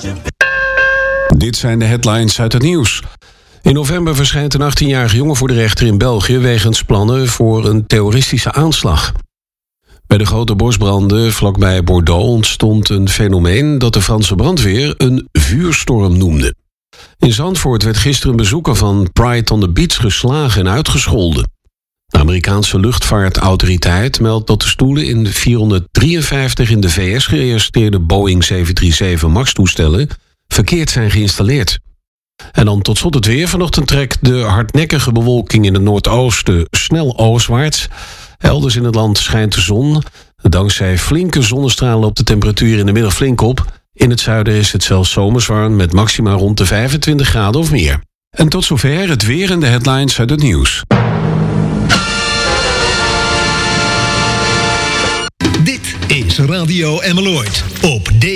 Dit zijn de headlines uit het nieuws. In november verschijnt een 18-jarige jongen voor de rechter in België wegens plannen voor een terroristische aanslag. Bij de grote bosbranden vlakbij Bordeaux ontstond een fenomeen dat de Franse brandweer een vuurstorm noemde. In Zandvoort werd gisteren een bezoeker van Pride on the Beach geslagen en uitgescholden. De Amerikaanse luchtvaartautoriteit meldt dat de stoelen in 453 in de VS geïnvesteerde Boeing 737 MAX-toestellen verkeerd zijn geïnstalleerd. En dan tot slot het weer. Vanochtend trekt de hardnekkige bewolking in het noordoosten snel oostwaarts. Elders in het land schijnt de zon. Dankzij flinke zonnestralen loopt de temperatuur in de middag flink op. In het zuiden is het zelfs zomerswarm met maxima rond de 25 graden of meer. En tot zover het weer en de headlines uit het nieuws. Dit is Radio Emmeloord op